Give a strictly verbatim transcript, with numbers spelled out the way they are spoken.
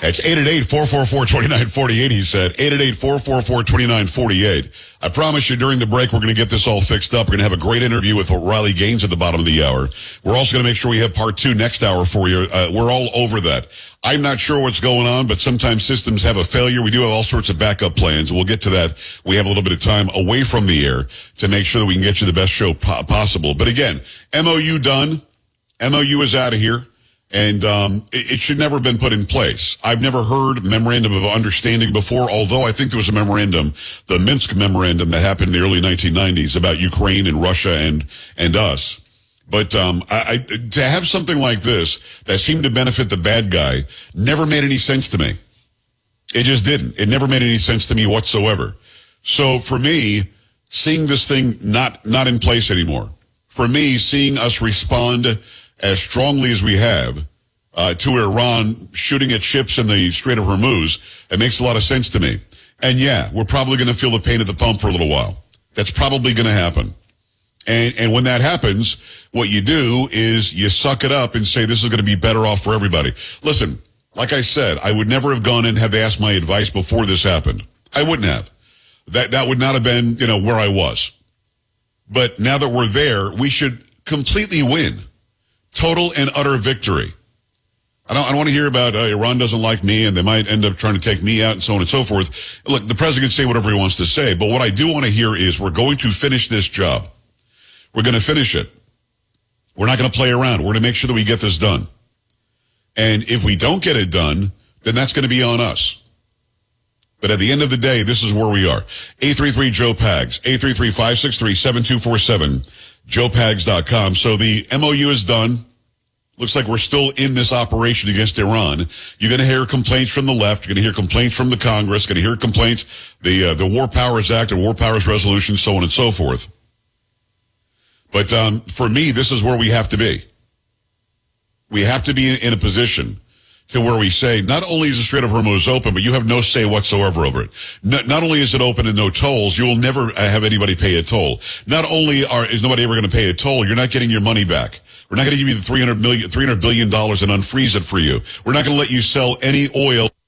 That's eight eight eight, four four four, two nine four eight, he said. eight eight eight, four four four, two nine four eight. I promise you during the break, we're going to get this all fixed up. We're going to have a great interview with Riley Gaines at the bottom of the hour. We're also going to make sure we have part two next hour for you. Uh, we're all over that. I'm not sure what's going on, but sometimes systems have a failure. We do have all sorts of backup plans. We'll get to that. We have a little bit of time away from the air to make sure that we can get you the best show po- possible. But again, M O U done. M O U is out of here. And um, it, it should never have been put in place. I've never heard memorandum of understanding before, although I think there was a memorandum, the Minsk memorandum that happened in the early nineteen nineties about Ukraine and Russia and and us. But um, I, I, to have something like this that seemed to benefit the bad guy never made any sense to me. It just didn't. It never made any sense to me whatsoever. So for me, seeing this thing not not in place anymore, for me, seeing us respond as strongly as we have uh, to Iran shooting at ships in the Strait of Hormuz, it makes a lot of sense to me. And yeah, we're probably going to feel the pain at the pump for a little while. That's probably going to happen. And and when that happens, what you do is you suck it up and say this is going to be better off for everybody. Listen, like I said, I would never have gone in and have asked my advice before this happened. I wouldn't have. That that would not have been, you know, where I was. But now that we're there, we should completely win. Total and utter victory. I don't, I don't want to hear about uh, Iran doesn't like me and they might end up trying to take me out and so on and so forth. Look, the president can say whatever he wants to say, but what I do want to hear is we're going to finish this job. We're going to finish it. We're not going to play around. We're going to make sure that we get this done. And if we don't get it done, then that's going to be on us. But at the end of the day, this is where we are. eight three three, Joe Pags, eight three three, five six three, seven two four seven. joe pags dot com. So the M O U is done. Looks like we're still in this operation against Iran. You're going to hear complaints from the left. You're going to hear complaints from the Congress. You're going to hear complaints, the uh, the War Powers Act and War Powers Resolution, so on and so forth. But um, for me, this is where we have to be. We have to be in, in a position to where we say, not only is the Strait of Hormuz open, but you have no say whatsoever over it. Not, not only is it open and no tolls, you will never have anybody pay a toll. Not only are, is nobody ever going to pay a toll, you're not getting your money back. We're not going to give you the three hundred million, three hundred billion dollars and unfreeze it for you. We're not going to let you sell any oil